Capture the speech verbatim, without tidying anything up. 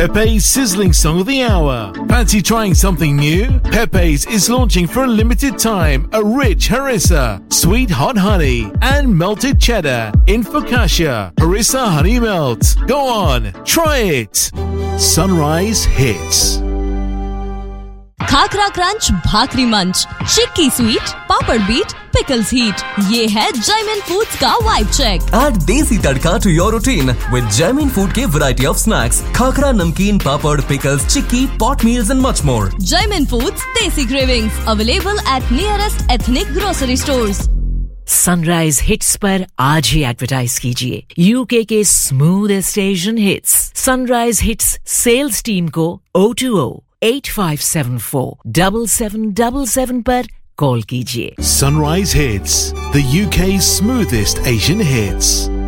Pepe's sizzling song of the hour. Fancy trying something new? Pepe's is launching for a limited time a rich harissa, sweet hot honey, and melted cheddar in focaccia. Harissa honey melt. Go on, try it. Sunrise Hits. Khakhra crunch, भाकरी मंच, चिक्की sweet, पापड़ beat, pickles heat. ये है Jaimin Foods का vibe check. Add desi tadka to your routine with Jaimin Food के variety of snacks, khakhra, नमकीन, पापड़, pickles, chikki, pot meals and much more. Jaimin Foods Desi Cravings available at nearest ethnic grocery stores. Sunrise hits पर आज ही advertise कीजिए UK के smoothest Asian hits sunrise hits sales team को O two O eight five seven four seven seven seven seven पर call कीजिए. Sunrise Hits, the U K's smoothest Asian hits.